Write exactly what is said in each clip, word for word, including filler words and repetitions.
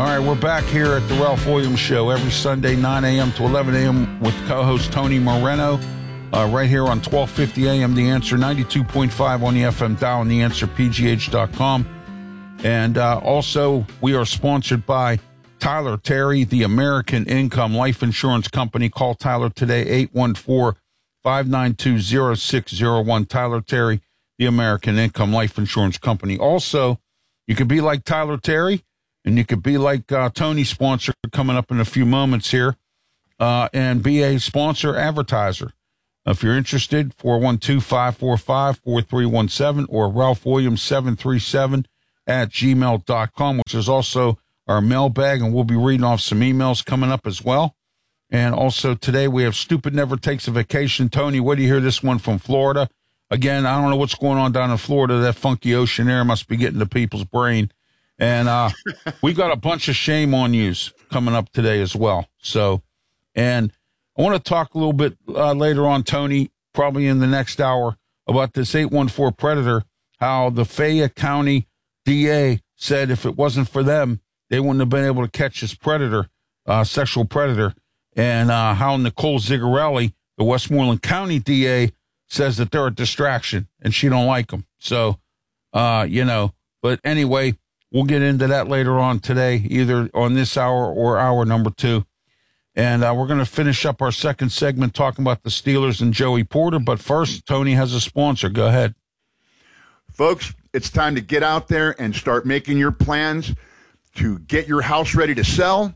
All right, we're back here at the Ralph Williams Show every Sunday, nine a.m. to eleven a.m. with co-host Tony Moreno, uh, right here on twelve fifty a.m. The Answer, ninety-two point five on the F M dial, and the answer p g h dot com. And uh, also, we are sponsored by Tyler Terry, the American Income Life Insurance Company. Call Tyler today, eight one four, five nine two, zero six zero one. Tyler Terry, the American Income Life Insurance Company. Also, you could be like Tyler Terry, and you could be like uh, Tony's sponsor coming up in a few moments here, uh, and be a sponsor advertiser. If you're interested, four one two, five four five, four three one seven or Ralph Williams seven three seven at gmail dot com, which is also our mailbag, and we'll be reading off some emails coming up as well. And also today we have Stupid Never Takes a Vacation. Tony, what do you hear this one from Florida? Again, I don't know what's going on down in Florida. That funky ocean air must be getting to people's brain. And uh, we got a bunch of shame on yous coming up today as well. So, and I want to talk a little bit uh, later on, Tony, probably in the next hour, about this eight one four Predator, how the Fayette County D A said if it wasn't for them, they wouldn't have been able to catch this predator, uh, sexual predator, and uh, how Nicole Zigarelli, the Westmoreland County D A, says that they're a distraction and she don't like them. So, uh, you know, but anyway, we'll get into that later on today, either on this hour or hour number two. And uh, we're going to finish up our second segment talking about the Steelers and Joey Porter. But first, Tony has a sponsor. Go ahead. Folks, it's time to get out there and start making your plans to get your house ready to sell.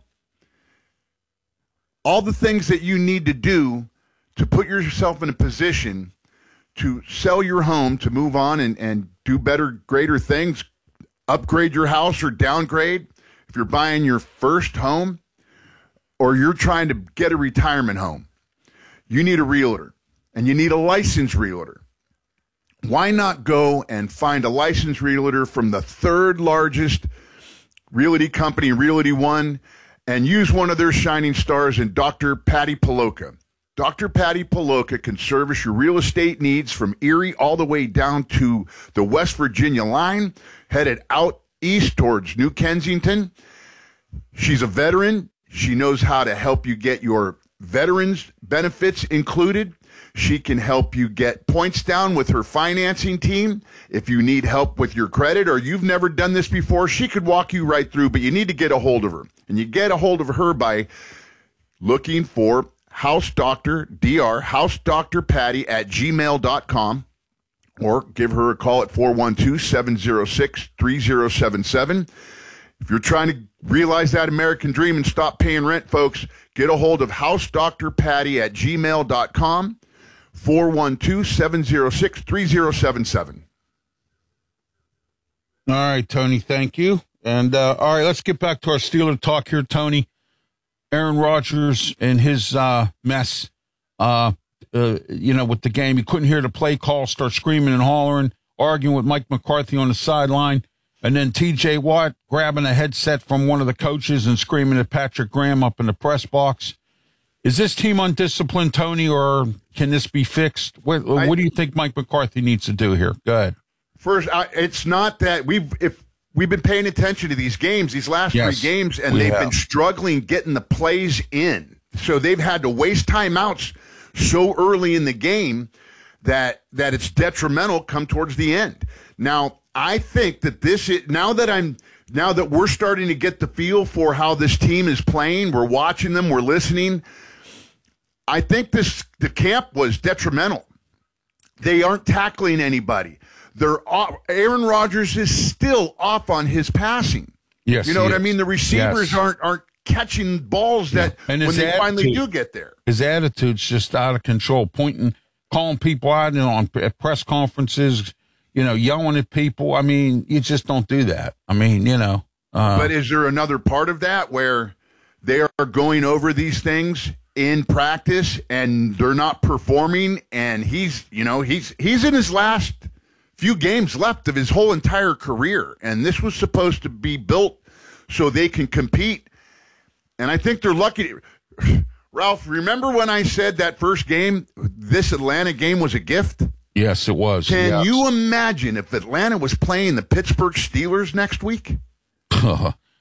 All the things that you need to do to put yourself in a position to sell your home, to move on and, and do better, greater things, upgrade your house or downgrade. If you're buying your first home or you're trying to get a retirement home, you need a realtor, and you need a licensed realtor. Why not go and find a licensed realtor from the third largest realty company, Realty One, and use one of their shining stars in Doctor Patty Paloka. Doctor Patty Paloka can service your real estate needs from Erie all the way down to the West Virginia line, headed out east towards New Kensington. She's a veteran. She knows how to help you get your veterans benefits included. She can help you get points down with her financing team. If you need help with your credit or you've never done this before, she could walk you right through, but you need to get a hold of her. And you get a hold of her by looking for House Doctor D R, House Doctor Patty at gmail dot com, or give her a call at four one two, seven zero six, three zero seven seven. If you're trying to realize that American dream and stop paying rent, folks, get a hold of House Doctor Patty at gmail dot com, four one two, seven zero six, three zero seven seven. All right, Tony, thank you. And uh, all right, let's get back to our Steeler talk here, Tony. Aaron Rodgers and his uh, mess, uh, uh, you know, with the game. He couldn't hear the play call, start screaming and hollering, arguing with Mike McCarthy on the sideline. And then T J Watt grabbing a headset from one of the coaches and screaming at Patrick Graham up in the press box. Is this team undisciplined, Tony, or can this be fixed? What, what do you think Mike McCarthy needs to do here? Go ahead. First, I, it's not that we've if we've been paying attention to these games, these last yes, three games, and they've have. been struggling getting the plays in. So they've had to waste timeouts so early in the game that that it's detrimental come towards the end. Now, I think that this is, now that I'm now that we're starting to get the feel for how this team is playing, we're watching them, we're listening. I think this the camp was detrimental. They aren't tackling anybody. They're off, Aaron Rodgers is still off on his passing. Yes, you know what is. I mean. The receivers yes. aren't aren't catching balls that yeah. and when they attitude, finally do get there. His attitude's just out of control, pointing, calling people out you know, on at press conferences, you know, yelling at people. I mean, you just don't do that. I mean, you know. Uh, but is there another part of that where they are going over these things in practice and they're not performing? And he's, you know, he's he's in his last few games left of his whole entire career, and this was supposed to be built so they can compete. And I think they're lucky. Ralph, remember when I said that first game, this Atlanta game was a gift? Yes, it was. Can yes. you imagine if Atlanta was playing the Pittsburgh Steelers next week?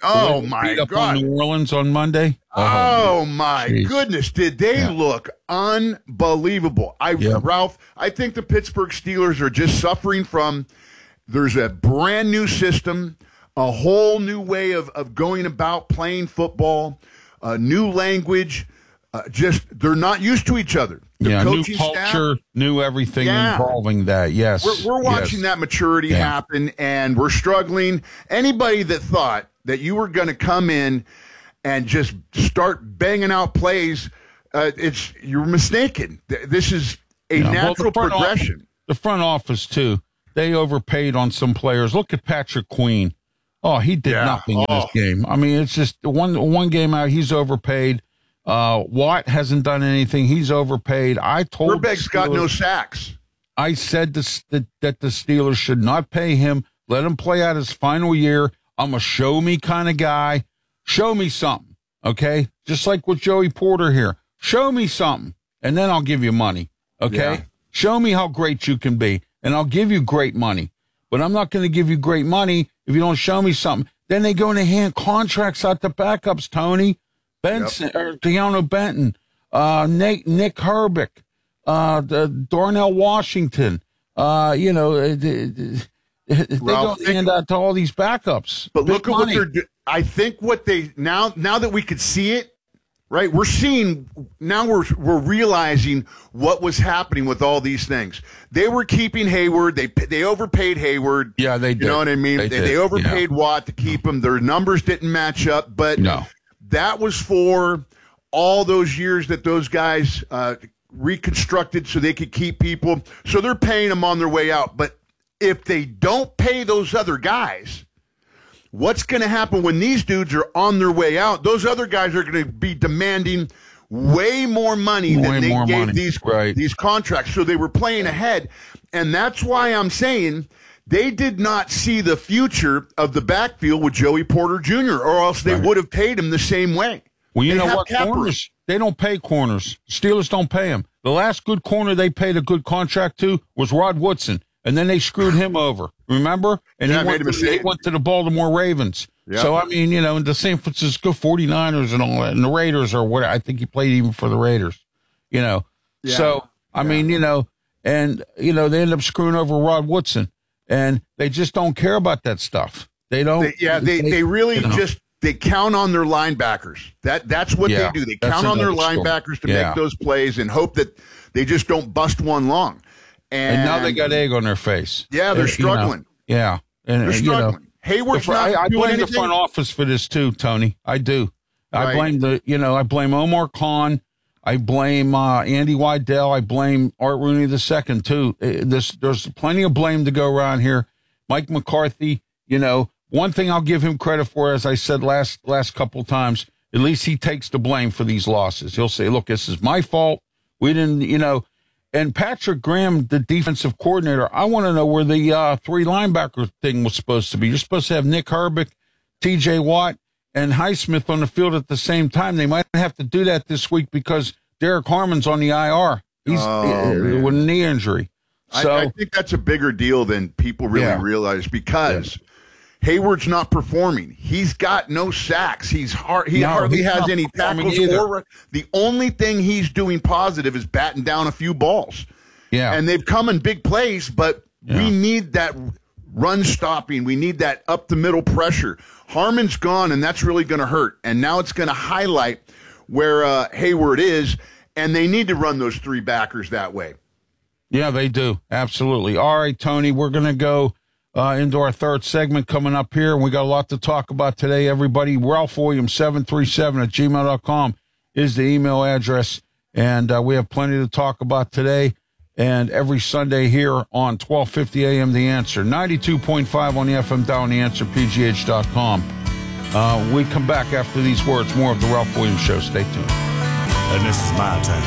Oh, Beat my up God. on New Orleans on Monday. Oh, oh my geez. goodness. Did they Yeah. look unbelievable? I, Yeah. Ralph, I think the Pittsburgh Steelers are just suffering from there's a brand new system, a whole new way of, of going about playing football, a new language. Uh, just they're not used to each other. The yeah, new coaching culture, staff, new everything Yeah. involving that. Yes. We're, we're watching yes. that maturity Yeah. happen, and we're struggling. Anybody that thought that you were going to come in and just start banging out plays, uh, it's you're mistaken. Th- This is a Yeah. Well, natural the front progression. Office, the front office, too, they overpaid on some players. Look at Patrick Queen. Oh, he did Yeah. nothing in Oh. this game. I mean, it's just one one game out, he's overpaid. Uh, Watt hasn't done anything. He's overpaid. I told Herbeck's got no Steelers- sacks. I said this, that, that the Steelers should not pay him. Let him play out his final year. I'm a show me kind of guy. Show me something, okay? Just like with Joey Porter here. Show me something, and then I'll give you money, okay? Yeah. Show me how great you can be, and I'll give you great money. But I'm not going to give you great money if you don't show me something. Then they go and they hand contracts out to backups, Tony. Benson, yep. or Deano Benton, uh, Nick, Nick Herbeck, uh, the Darnell Washington, uh, you know, uh, they, they Ralph, go hand out to all these backups. But Big look at money. what they're doing. I think what they now now that we could see it, right? We're seeing now we're we're realizing what was happening with all these things. They were keeping Hayward. They they overpaid Hayward. Yeah, they did. You know what I mean? They, They, did. they overpaid Yeah. Watt to keep him. Their numbers didn't match up, but No. that was for all those years that those guys uh, reconstructed so they could keep people. So they're paying them on their way out. But if they don't pay those other guys, what's going to happen when these dudes are on their way out? Those other guys are going to be demanding way more money Way than they more gave money. these Right. these contracts. So they were playing ahead. And that's why I'm saying they did not see the future of the backfield with Joey Porter Junior, or else they Right. would have paid him the same way. Well, you They know have what? cap room. Corners, they don't pay corners. Steelers don't pay them. The last good corner they paid a good contract to was Rod Woodson, and then they screwed him over. Remember? And Yeah, he, made went a to, mistake. he went to the Baltimore Ravens. Yeah. So, I mean, you know, and the San Francisco forty-niners and all that, and the Raiders or what, I think he played even for the Raiders, you know. Yeah. So, I Yeah. mean, you know, and, you know, they end up screwing over Rod Woodson, and they just don't care about that stuff. They don't. They, yeah, they, they really you know. just they count on their linebackers. That that's what Yeah, they do. They that's count on their another story. linebackers to Yeah. make those plays and hope that they just don't bust one long. And, And now they got egg on their face. Yeah, they're Uh, you know. struggling. Yeah. And, They're uh, you know, struggling. Hayward's the fr- not I, I doing blame anything. the front office for this too, Tony. I do. I Right. blame the, you know, I blame Omar Khan. I blame uh, Andy Weidel. I blame Art Rooney the second too. Uh, This, there's plenty of blame to go around here. Mike McCarthy, you know, one thing I'll give him credit for, as I said last last couple times, at least he takes the blame for these losses. He'll say, look, this is my fault. We didn't, you know. And Patrick Graham, the defensive coordinator, I want to know where the uh, three linebacker thing was supposed to be. You're supposed to have Nick Herbeck, T J Watt, and Highsmith on the field at the same time. They might have to do that this week because Derek Harmon's on the I R. He's Oh, uh, man. with a knee injury. So I, I think that's a bigger deal than people really Yeah. realize because Hayward's not performing. He's got no sacks. He's hard, he No, hardly he's has not any performing tackles. either. Or the only thing he's doing positive is batting down a few balls. yeah, And they've come in big plays, but Yeah. we need that run stopping. We need that up the middle pressure. Harmon's gone, and that's really going to hurt. And now it's going to highlight where uh, Hayward is, and they need to run those three backers that way. yeah, they do. Absolutely. All right, Tony, we're going to go uh, into our third segment coming up here, and we got a lot to talk about today, everybody. Ralph Williams, seven three seven at gmail dot com is the email address, and uh, we have plenty to talk about today. And every Sunday here on twelve fifty A M The Answer, ninety-two point five on the F M down the answer, P G H dot com. Uh, we come back after these words, more of the Ralph Williams Show. Stay tuned. And this is my time.